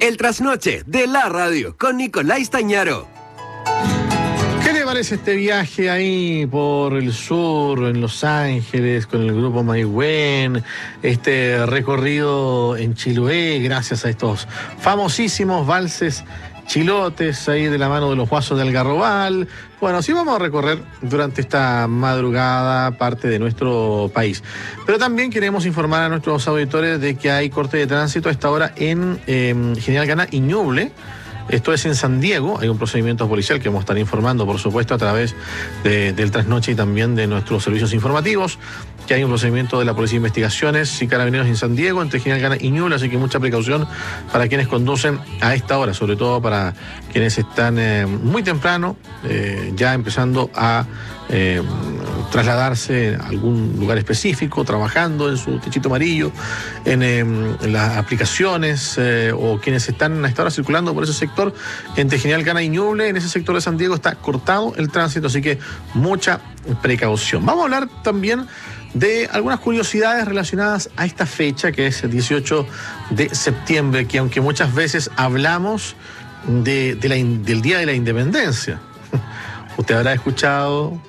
El trasnoche de la radio con Nicolás Tañaro. ¿Qué le parece este viaje ahí por el sur, en Los Ángeles, con el grupo Maigüen? Este recorrido en Chiloé, gracias a estos famosísimos valses chilotes ahí de la mano de los Guasos de Algarrobal. Bueno, sí vamos a recorrer durante esta madrugada parte de nuestro país. Pero también queremos informar a nuestros auditores de que hay corte de tránsito a esta hora en General Gana y Ñuble. Esto es en San Diego, hay un procedimiento policial que vamos a estar informando, por supuesto, a través del trasnoche y también de nuestros servicios informativos, que hay un procedimiento de la Policía de Investigaciones y Carabineros en San Diego, entre General Gana y Ñuble, así que mucha precaución para quienes conducen a esta hora, sobre todo para quienes están muy temprano, ya empezando a trasladarse a algún lugar específico, trabajando en su techito amarillo, en las aplicaciones, o quienes están a esta hora circulando por ese sector entre General Gana y Ñuble. En ese sector de San Diego está cortado el tránsito, así que mucha precaución. Vamos a hablar también de algunas curiosidades relacionadas a esta fecha, que es el 18 de septiembre, que aunque muchas veces hablamos del Día de la Independencia, usted habrá escuchado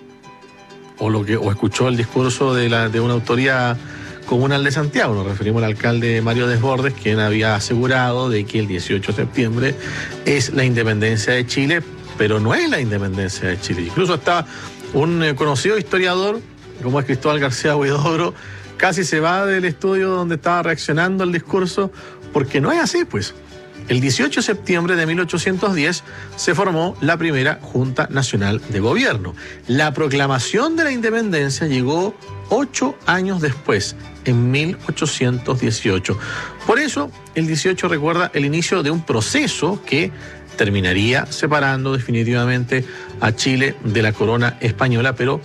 o escuchó el discurso de una autoridad comunal de Santiago. Nos referimos al alcalde Mario Desbordes, quien había asegurado de que el 18 de septiembre es la independencia de Chile, pero no es la independencia de Chile. Incluso hasta un conocido historiador, como es Cristóbal García Huidobro, casi se va del estudio donde estaba reaccionando al discurso, porque no es así, pues. El 18 de septiembre de 1810 se formó la primera Junta Nacional de Gobierno. La proclamación de la independencia llegó 8 años después, en 1818. Por eso, el 18 recuerda el inicio de un proceso que terminaría separando definitivamente a Chile de la corona española, pero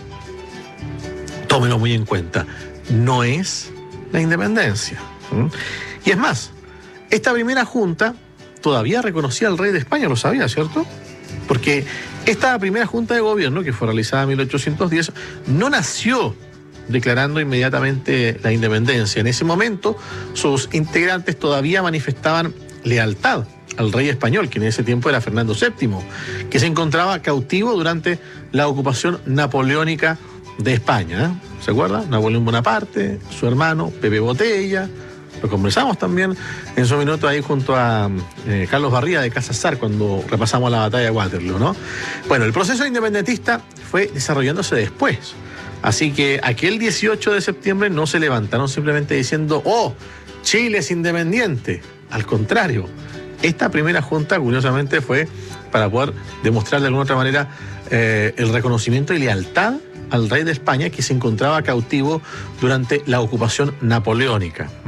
tómelo muy en cuenta, no es la independencia. Y es más, esta primera junta todavía reconocía al rey de España, lo sabía, ¿cierto? Porque esta primera junta de gobierno, que fue realizada en 1810, no nació declarando inmediatamente la independencia. En ese momento, sus integrantes todavía manifestaban lealtad al rey español, que en ese tiempo era Fernando VII, que se encontraba cautivo durante la ocupación napoleónica de España. ¿Se acuerda? Napoleón Bonaparte, su hermano Pepe Botella. Lo conversamos también en su minuto ahí junto a Carlos Barría de Casa Sar cuando repasamos la batalla de Waterloo, ¿no? Bueno, el proceso independentista fue desarrollándose después. Así que aquel 18 de septiembre no se levantaron simplemente diciendo, ¡oh, Chile es independiente! Al contrario, esta primera junta, curiosamente, fue para poder demostrar de alguna otra manera el reconocimiento y lealtad al rey de España, que se encontraba cautivo durante la ocupación napoleónica.